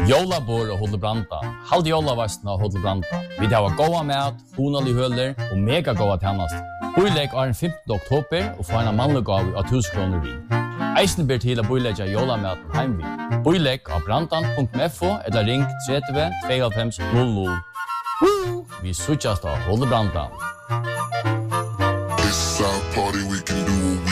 Jólabor og Hodelbranda. Halde jólavastna og Hodelbranda. Vi har goda mat, honalig høler og mega goda tjänast. Boilegg er den 15. oktober og får en mannlig gave av 1000 kroner vi. Eisen ber til å boilegge jólamaten heim vi. Boilegg av brandan.fo eller ring 30 92 00. Vi suttjast av Hodelbranda.